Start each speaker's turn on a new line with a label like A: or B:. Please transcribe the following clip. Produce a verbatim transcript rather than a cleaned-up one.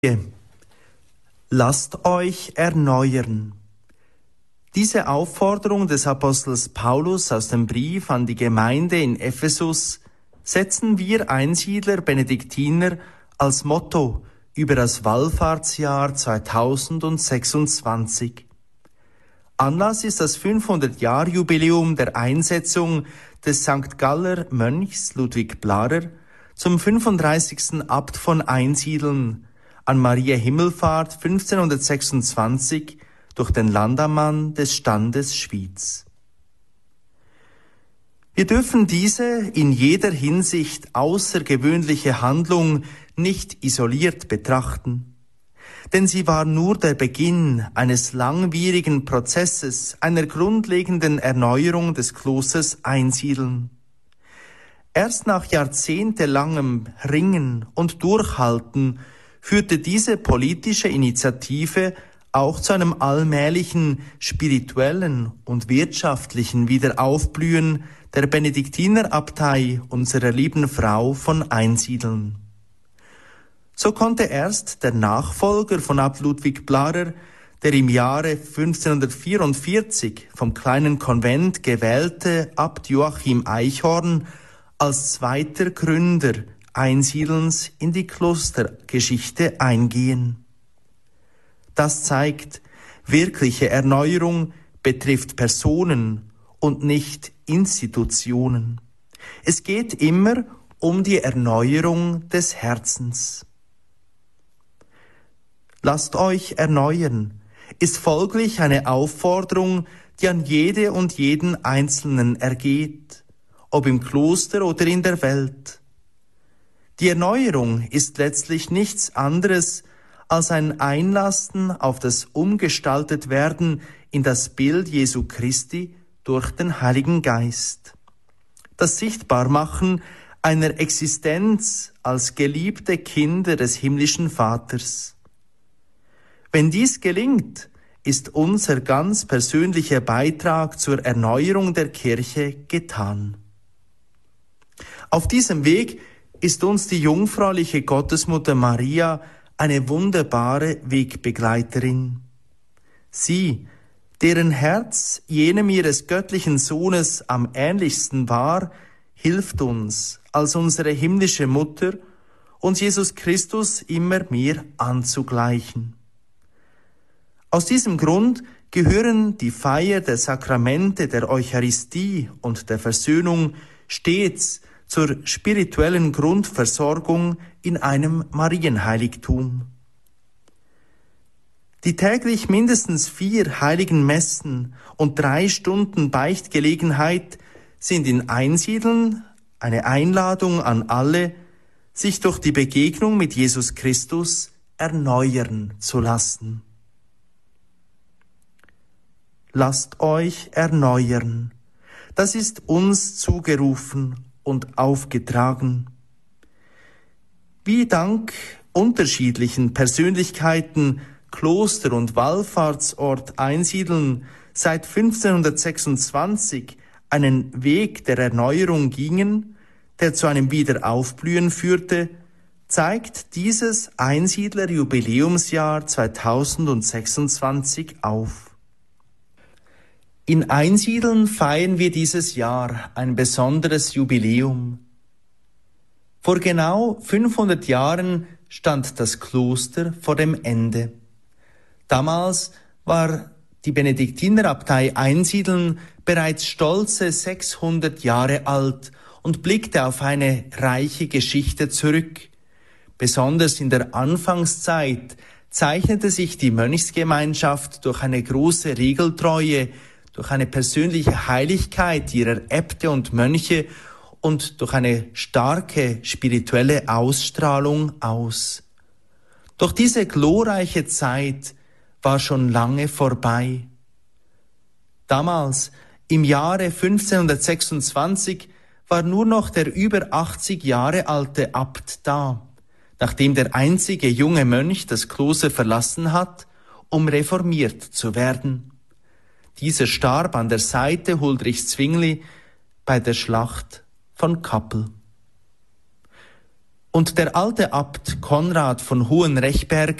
A: Lasst euch erneuern. Diese Aufforderung des Apostels Paulus aus dem Brief an die Gemeinde in Ephesus setzen wir Einsiedler Benediktiner als Motto über das Wallfahrtsjahr zweitausendsechsundzwanzig. Anlass ist das fünfhundert-Jahr-Jubiläum der Einsetzung des Sankt Galler Mönchs Ludwig Blarer zum fünfunddreißigsten Abt von Einsiedeln an Maria Himmelfahrt fünfzehnhundertsechsundzwanzig durch den Landammann des Standes Schwyz. Wir dürfen diese in jeder Hinsicht außergewöhnliche Handlung nicht isoliert betrachten, denn sie war nur der Beginn eines langwierigen Prozesses, einer grundlegenden Erneuerung des Klosters Einsiedeln. Erst nach jahrzehntelangem Ringen und Durchhalten führte diese politische Initiative auch zu einem allmählichen spirituellen und wirtschaftlichen Wiederaufblühen der Benediktinerabtei unserer lieben Frau von Einsiedeln. So konnte erst der Nachfolger von Abt Ludwig Blarer, der im Jahre fünfzehnhundertvierundvierzig vom kleinen Konvent gewählte Abt Joachim Eichhorn, als zweiter Gründer Einsiedelns in die Klostergeschichte eingehen. Das zeigt, wirkliche Erneuerung betrifft Personen und nicht Institutionen. Es geht immer um die Erneuerung des Herzens. Lasst euch erneuern ist folglich eine Aufforderung, die an jede und jeden Einzelnen ergeht, ob im Kloster oder in der Welt. Die Erneuerung ist letztlich nichts anderes als ein Einlassen auf das Umgestaltetwerden in das Bild Jesu Christi durch den Heiligen Geist. Das Sichtbarmachen einer Existenz als geliebte Kinder des himmlischen Vaters. Wenn dies gelingt, ist unser ganz persönlicher Beitrag zur Erneuerung der Kirche getan. Auf diesem Weg ist uns die jungfräuliche Gottesmutter Maria eine wunderbare Wegbegleiterin. Sie, deren Herz jenem ihres göttlichen Sohnes am ähnlichsten war, hilft uns als unsere himmlische Mutter, uns Jesus Christus immer mehr anzugleichen. Aus diesem Grund gehören die Feier der Sakramente der Eucharistie und der Versöhnung stets zur spirituellen Grundversorgung in einem Marienheiligtum. Die täglich mindestens vier heiligen Messen und drei Stunden Beichtgelegenheit sind in Einsiedeln eine Einladung an alle, sich durch die Begegnung mit Jesus Christus erneuern zu lassen. Lasst euch erneuern. Das ist uns zugerufen und aufgetragen. Wie dank unterschiedlichen Persönlichkeiten Kloster und Wallfahrtsort Einsiedeln seit fünfzehnhundertsechsundzwanzig einen Weg der Erneuerung gingen, der zu einem Wiederaufblühen führte, zeigt dieses Einsiedler-Jubiläumsjahr zweitausendsechsundzwanzig auf. In Einsiedeln feiern wir dieses Jahr ein besonderes Jubiläum. Vor genau fünfhundert Jahren stand das Kloster vor dem Ende. Damals war die Benediktinerabtei Einsiedeln bereits stolze sechshundert Jahre alt und blickte auf eine reiche Geschichte zurück. Besonders in der Anfangszeit zeichnete sich die Mönchsgemeinschaft durch eine große Regeltreue, durch eine persönliche Heiligkeit ihrer Äbte und Mönche und durch eine starke spirituelle Ausstrahlung aus. Doch diese glorreiche Zeit war schon lange vorbei. Damals, im Jahre fünfzehnhundertsechsundzwanzig, war nur noch der über achtzig Jahre alte Abt da, nachdem der einzige junge Mönch das Kloster verlassen hat, um reformiert zu werden. Dieser starb an der Seite Huldrych Zwingli bei der Schlacht von Kappel. Und der alte Abt Konrad von Hohenrechberg